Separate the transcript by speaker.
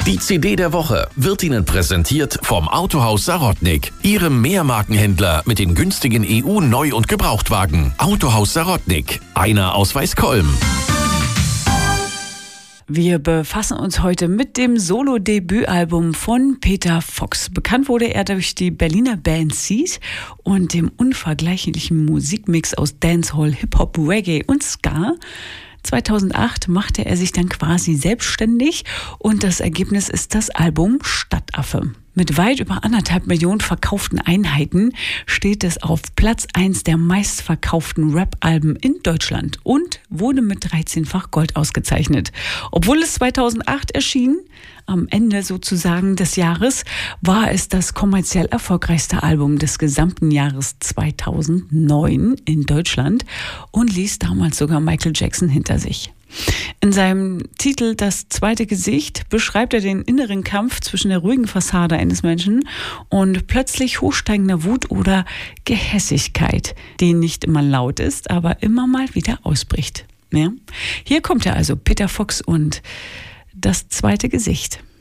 Speaker 1: Die CD der Woche wird Ihnen präsentiert vom Autohaus Sarotnik, Ihrem Mehrmarkenhändler mit den günstigen EU-Neu- und Gebrauchtwagen. Autohaus Sarotnik, einer aus Weißkolm.
Speaker 2: Wir befassen uns heute mit dem Solo-Debütalbum von Peter Fox. Bekannt wurde er durch die Berliner Band Seed und dem unvergleichlichen Musikmix aus Dancehall, Hip-Hop, Reggae und Ska. 2008 machte er sich dann quasi selbstständig und das Ergebnis ist das Album Stadtaffe. Mit weit über 1,5 Millionen verkauften Einheiten steht es auf Platz 1 der meistverkauften Rap-Alben in Deutschland und wurde mit 13-fach Gold ausgezeichnet. Obwohl es 2008 erschien, am Ende sozusagen des Jahres, war es das kommerziell erfolgreichste Album des gesamten Jahres 2009 in Deutschland und ließ damals sogar Michael Jackson hinter sich. In seinem Titel Das zweite Gesicht beschreibt er den inneren Kampf zwischen der ruhigen Fassade eines Menschen und plötzlich hochsteigender Wut oder Gehässigkeit, die nicht immer laut ist, aber immer mal wieder ausbricht. Ja? Hier kommt er also, Peter Fox und Das zweite Gesicht.